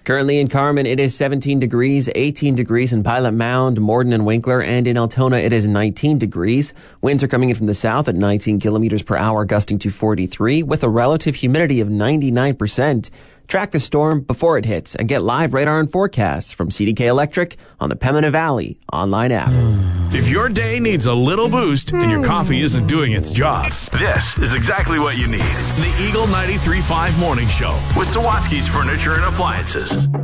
Currently in Carmen, it is 17 degrees, 18 degrees in Pilot Mound, Morden and Winkler, and in Altona, it is 19 degrees. Winds are coming in from the south at 19 kilometers per hour, gusting to 43, with a relative humidity of 99%. Track the storm before it hits and get live radar and forecasts from CDK Electric on the Pembina Valley online app. If your day needs a little boost and your coffee isn't doing its job, this is exactly what you need. The Eagle 93.5 Morning Show with Sawatsky's Furniture and Appliances.